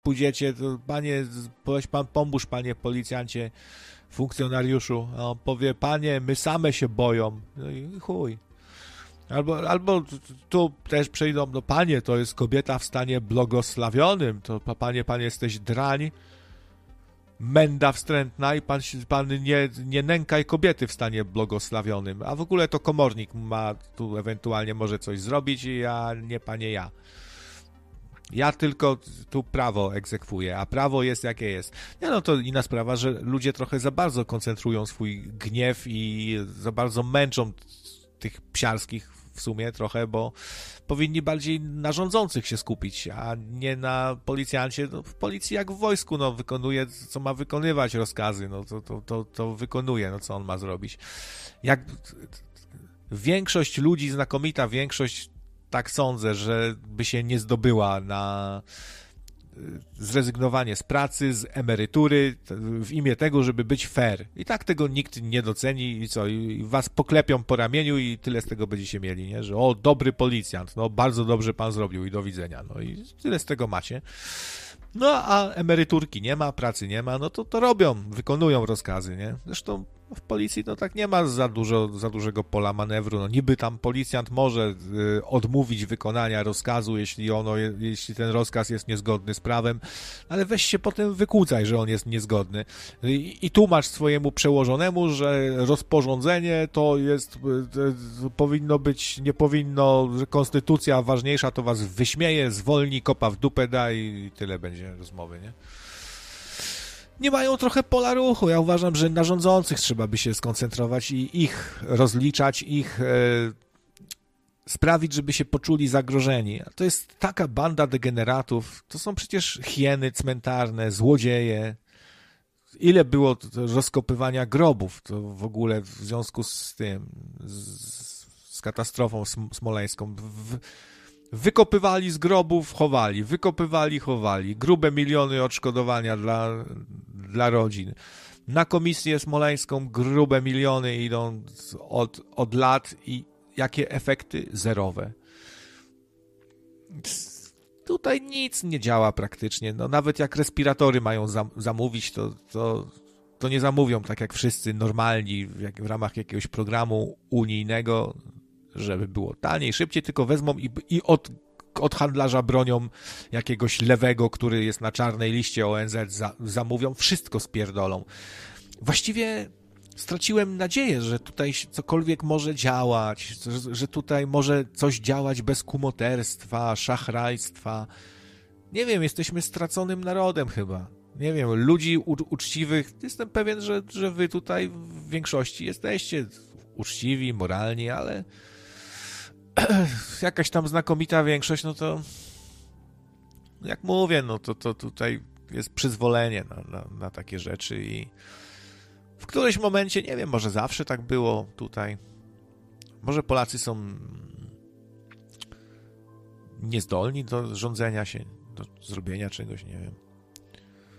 pójdziecie, to panie, pomóż panie policjancie, funkcjonariuszu, a on powie, panie, my same się boją, no i chuj. Albo tu też przyjdą, no panie, to jest kobieta w stanie błogosławionym, to panie jesteś drań, menda wstrętna i pan nie nękaj kobiety w stanie błogosławionym, a w ogóle to komornik ma tu ewentualnie może coś zrobić i panie ja. Ja tylko tu prawo egzekwuję, a prawo jest jakie jest. Nie, no to inna sprawa, że ludzie trochę za bardzo koncentrują swój gniew i za bardzo męczą tych psiarskich w sumie trochę, bo powinni bardziej na rządzących się skupić, a nie na policjancie. No, w policji jak w wojsku, no wykonuje, co ma wykonywać rozkazy, no to wykonuje, no co on ma zrobić. Jak większość ludzi, znakomita większość, tak sądzę, że by się nie zdobyła na zrezygnowanie z pracy, z emerytury w imię tego, żeby być fair. I tak tego nikt nie doceni i co? I was poklepią po ramieniu i tyle z tego będziecie mieli, nie? Że o, dobry policjant, no bardzo dobrze pan zrobił i do widzenia. No i tyle z tego macie. No a emeryturki nie ma, pracy nie ma, no to robią, wykonują rozkazy, nie? Zresztą w policji to tak nie ma za dużego pola manewru. No niby tam policjant może odmówić wykonania rozkazu, jeśli ten rozkaz jest niezgodny z prawem, ale weź się potem wykłócaj, że on jest niezgodny. I tłumacz swojemu przełożonemu, że rozporządzenie to jest, powinno być, nie powinno, że konstytucja ważniejsza, to was wyśmieje, zwolni, kopa w dupę da i tyle będzie rozmowy, nie? Nie mają trochę pola ruchu. Ja uważam, że na rządzących trzeba by się skoncentrować i ich rozliczać, sprawić, żeby się poczuli zagrożeni. To jest taka banda degeneratów. To są przecież hieny cmentarne, złodzieje. Ile było rozkopywania grobów to w ogóle w związku z tym, z katastrofą smoleńską. Wykopywali z grobów, chowali, wykopywali, chowali. Grube miliony odszkodowania dla rodzin. Na komisję smoleńską grube miliony idą od lat i jakie efekty? Zerowe. Tutaj nic nie działa praktycznie. No, nawet jak respiratory mają zamówić, to nie zamówią tak jak wszyscy normalni w ramach jakiegoś programu unijnego, żeby było taniej, szybciej, tylko wezmą i od handlarza bronią jakiegoś lewego, który jest na czarnej liście ONZ, zamówią, wszystko spierdolą. Właściwie straciłem nadzieję, że tutaj cokolwiek może działać, że tutaj może coś działać bez kumoterstwa, szachrajstwa. Nie wiem, jesteśmy straconym narodem chyba. Nie wiem, ludzi uczciwych, jestem pewien, że wy tutaj w większości jesteście uczciwi, moralni, ale jakaś tam znakomita większość, no to jak mówię, no to tutaj jest przyzwolenie na takie rzeczy i w którymś momencie, nie wiem, może zawsze tak było tutaj. Może Polacy są niezdolni do rządzenia się, do zrobienia czegoś, nie wiem.